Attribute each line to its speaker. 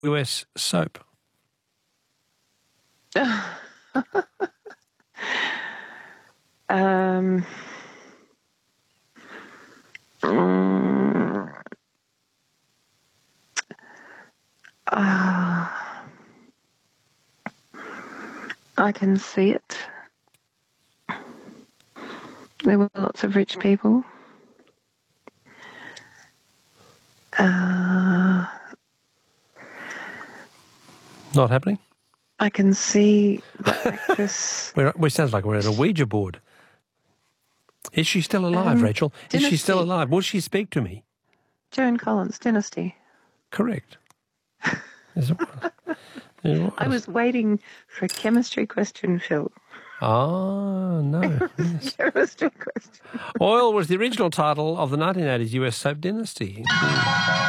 Speaker 1: US soap?
Speaker 2: I can see it. There were lots of rich people.
Speaker 1: Not happening?
Speaker 2: I can see the actress.
Speaker 1: We sounds like we're at a Ouija board. Is she still alive, Rachel? Is she still alive? Will she speak to me?
Speaker 2: Joan Collins, Dynasty.
Speaker 1: Correct.
Speaker 2: I was waiting for a chemistry question, Phil.
Speaker 1: Ah, no. Yes.
Speaker 2: Chemistry question.
Speaker 1: Oil was the original title of the 1980s US soap Dynasty.